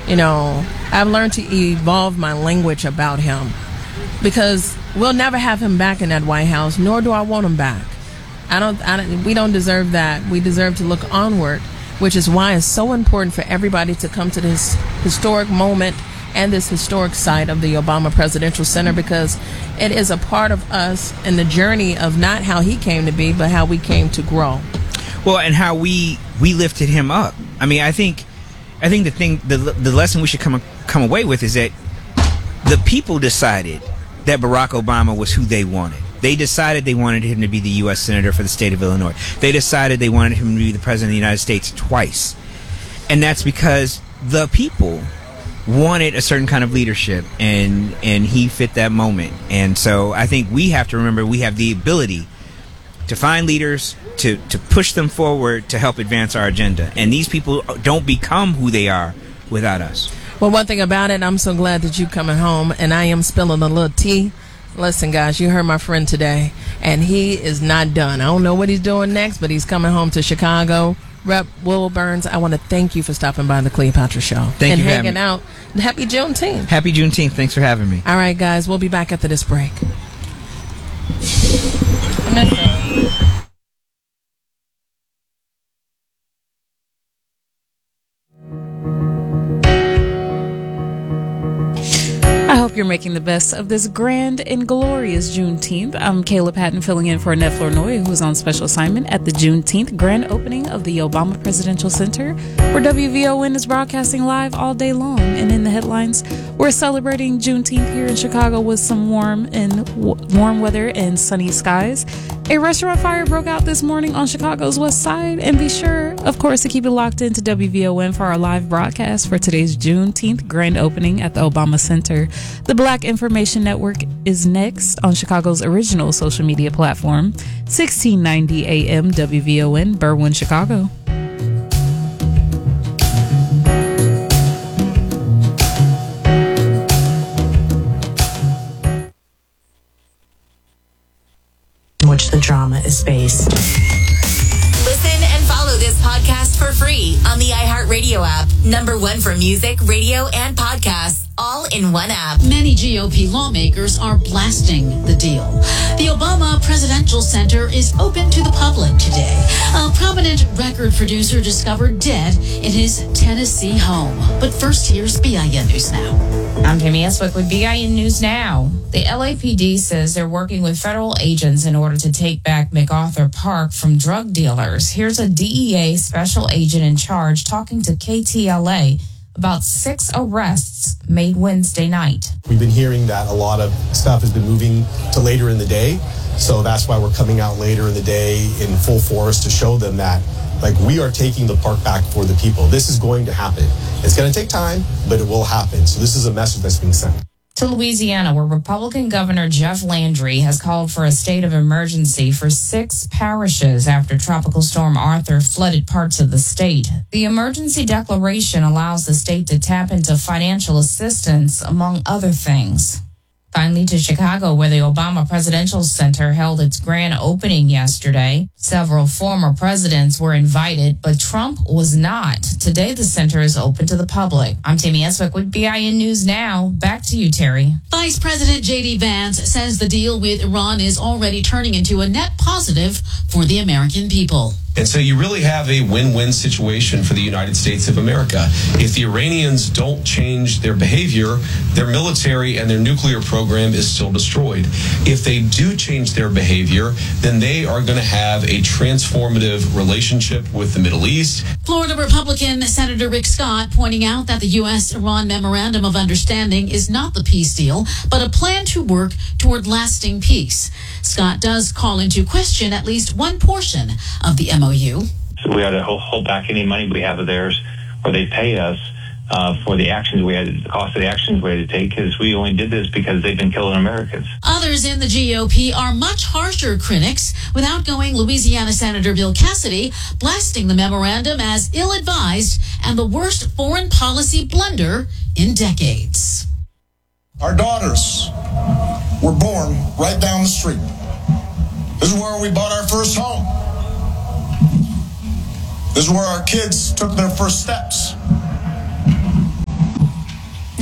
I've learned to evolve my language about him because we'll never have him back in that White House, nor do I want him back. We don't deserve that. We deserve to look onward, which is why it's so important for everybody to come to this historic moment and this historic site of the Obama Presidential Center, because it is a part of us in the journey of not how he came to be, but how we came to grow. Well, and how we lifted him up. I mean, I think the lesson we should come away with is that the people decided that Barack Obama was who they wanted. They decided they wanted him to be the U.S. Senator for the state of Illinois. They decided they wanted him to be the President of the United States twice. And that's because the people wanted a certain kind of leadership, and he fit that moment. And so I think we have to remember we have the ability to find leaders, to push them forward, to help advance our agenda. And these people don't become who they are without us. Well, one thing about it, I'm so glad that you're coming home, and I am spilling a little tea. Listen, guys, you heard my friend today, and he is not done. I don't know what he's doing next, but he's coming home to Chicago. Rep. Will Burns, I want to thank you for stopping by the Cleopatra Show. Thank you for hanging out. Happy Juneteenth. Happy Juneteenth. Thanks for having me. All right, guys, we'll be back after this break. I hope you're making the best of this grand and glorious Juneteenth. I'm Kayla Patton, filling in for Annette Flournoy, who is on special assignment at the Juneteenth grand opening of the Obama Presidential Center, where WVON is broadcasting live all day long. And in the headlines, we're celebrating Juneteenth here in Chicago with some warm weather and sunny skies. A restaurant fire broke out this morning on Chicago's west side, and be sure, of course, to keep it locked into WVON for our live broadcast for today's Juneteenth grand opening at the Obama Center. The Black Information Network is next on Chicago's original social media platform, 1690 AM WVON, Berwyn, Chicago. Which the drama is based. Listen and follow this podcast for free on the iHeartRadio app. #1 for music, radio, and podcasts, all in one app. Many GOP lawmakers are blasting the deal. The Obama Presidential Center is open to the public today. A prominent record producer discovered dead in his Tennessee home. But first, here's BIN News Now. I'm Tammy Eswick with BIN News Now. The LAPD says they're working with federal agents in order to take back MacArthur Park from drug dealers. Here's a DEA special agent in charge talking to KTLA about 6 arrests made Wednesday night. We've been hearing that a lot of stuff has been moving to later in the day. So that's why we're coming out later in the day in full force to show them that, we are taking the park back for the people. This is going to happen. It's going to take time, but it will happen. So this is a message that's being sent. To Louisiana, where Republican Governor Jeff Landry has called for a state of emergency for 6 parishes after Tropical Storm Arthur flooded parts of the state. The emergency declaration allows the state to tap into financial assistance, among other things. Finally, to Chicago, where the Obama Presidential Center held its grand opening yesterday. Several former presidents were invited, but Trump was not. Today, the center is open to the public. I'm Tammy Eswick with BIN News Now. Back to you, Terry. Vice President J.D. Vance says the deal with Iran is already turning into a net positive for the American people. And so you really have a win-win situation for the United States of America. If the Iranians don't change their behavior, their military and their nuclear program is still destroyed. If they do change their behavior, then they are going to have a transformative relationship with the Middle East. Florida Republican Senator Rick Scott pointing out that the U.S.-Iran Memorandum of Understanding is not the peace deal, but a plan to work toward lasting peace. Scott does call into question at least one portion of the MOU. So we ought to hold back any money we have of theirs, or they pay us for the actions the cost of the actions we had to take, because we only did this because they've been killing Americans. Others in the GOP are much harsher critics, with outgoing Louisiana Senator Bill Cassidy blasting the memorandum as ill-advised and the worst foreign policy blunder in decades. Our daughters were born right down the street. This is where we bought our first home. This is where our kids took their first steps.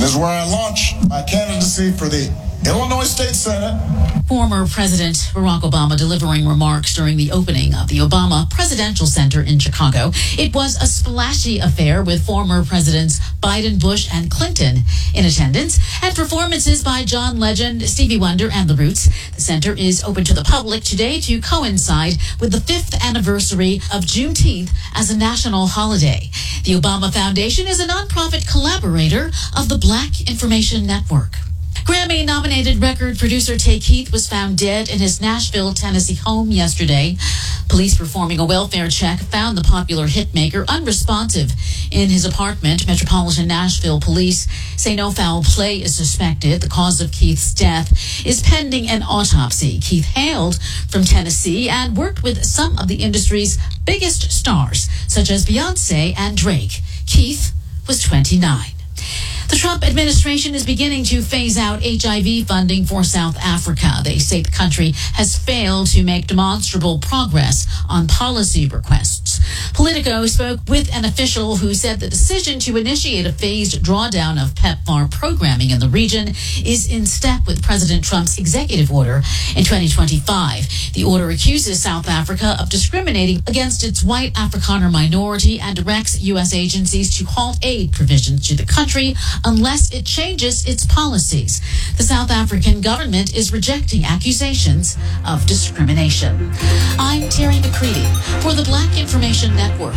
This is where I launch my candidacy for the Illinois State Senate. Former President Barack Obama delivering remarks during the opening of the Obama Presidential Center in Chicago. It was a splashy affair with former Presidents Biden, Bush, and Clinton in attendance, and performances by John Legend, Stevie Wonder, and The Roots. The center is open to the public today to coincide with the 5th anniversary of Juneteenth as a national holiday. The Obama Foundation is a nonprofit collaborator of the Black Information Network. Grammy-nominated record producer Tay Keith was found dead in his Nashville, Tennessee home yesterday. Police performing a welfare check found the popular hitmaker unresponsive in his apartment. Metropolitan Nashville police say no foul play is suspected. The cause of Keith's death is pending an autopsy. Keith hailed from Tennessee and worked with some of the industry's biggest stars, such as Beyonce and Drake. Keith was 29. The Trump administration is beginning to phase out HIV funding for South Africa. They say the country has failed to make demonstrable progress on policy requests. Politico spoke with an official who said the decision to initiate a phased drawdown of PEPFAR programming in the region is in step with President Trump's executive order in 2025. The order accuses South Africa of discriminating against its white Afrikaner minority and directs U.S. agencies to halt aid provisions to the country unless it changes its policies. The South African government is rejecting accusations of discrimination. I'm Terry McCready for the Black Information Network.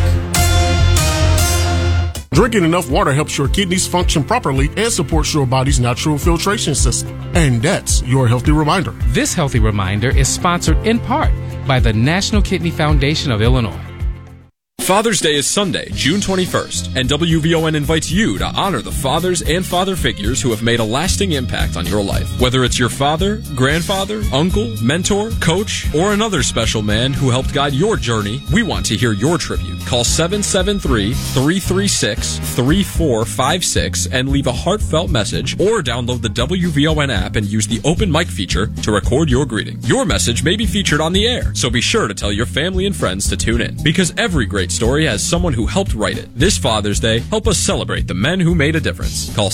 Drinking enough water helps your kidneys function properly and supports your body's natural filtration system. And that's your healthy reminder. This healthy reminder is sponsored in part by the National Kidney Foundation of Illinois. Father's Day is Sunday, June 21st, and WVON invites you to honor the fathers and father figures who have made a lasting impact on your life. Whether it's your father, grandfather, uncle, mentor, coach, or another special man who helped guide your journey, we want to hear your tribute. Call 773-336-3456 and leave a heartfelt message, or download the WVON app and use the open mic feature to record your greeting. Your message may be featured on the air, so be sure to tell your family and friends to tune in, because every great story has someone who helped write it. This Father's Day, help us celebrate the men who made a difference. Call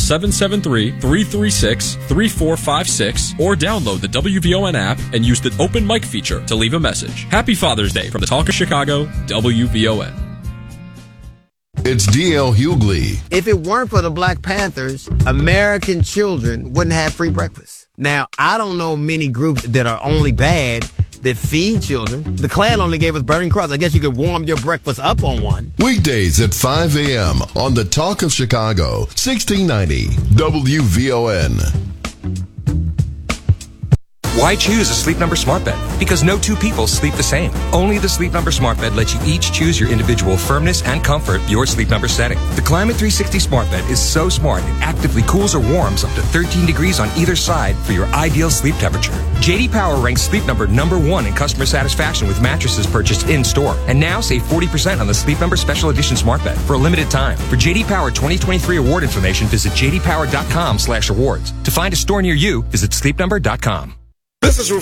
773-336-3456 or download the WVON app and use the open mic feature to leave a message. Happy Father's Day from the Talk of Chicago, WVON. It's D.L. Hughley. If it weren't for the Black Panthers, American children wouldn't have free breakfast. Now, I don't know many groups that are only bad that feed children. The Klan only gave us burning cross. I guess you could warm your breakfast up on one. Weekdays at 5 a.m. on the Talk of Chicago, 1690 WVON. Why choose a Sleep Number smart bed? Because no two people sleep the same. Only the Sleep Number smart bed lets you each choose your individual firmness and comfort, your Sleep Number setting. The Climate 360 smart bed is so smart it actively cools or warms up to 13 degrees on either side for your ideal sleep temperature. J.D. Power ranks Sleep Number #1 in customer satisfaction with mattresses purchased in-store. And now save 40% on the Sleep Number Special Edition smart bed for a limited time. For J.D. Power 2023 award information, visit jdpower.com/awards. To find a store near you, visit sleepnumber.com. This is